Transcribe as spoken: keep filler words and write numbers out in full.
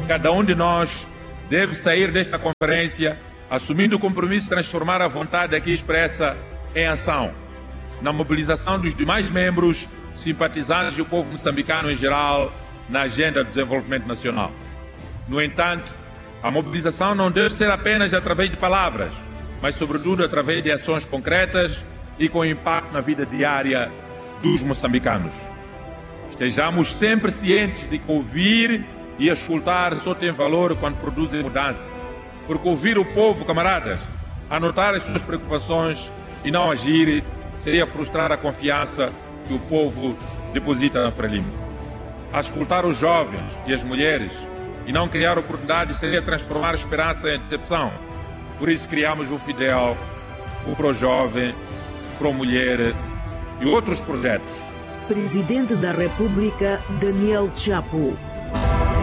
Cada um de nós deve sair desta conferência assumindo o compromisso de transformar a vontade aqui expressa em ação, na mobilização dos demais membros, simpatizantes do povo moçambicano em geral, na agenda do desenvolvimento nacional. No entanto, a mobilização não deve ser apenas através de palavras, mas sobretudo através de ações concretas e com impacto na vida diária dos moçambicanos. Estejamos sempre cientes de que ouvir e escutar só tem valor quando produzem mudança. Porque ouvir o povo, camaradas, anotar as suas preocupações e não agir seria frustrar a confiança que o povo deposita na Frelimo. A escutar os jovens e as mulheres e não criar oportunidades seria transformar a esperança em decepção. Por isso criamos o Fidel, o Projovem, o Promulher e outros projetos. Presidente da República, Daniel Chapo.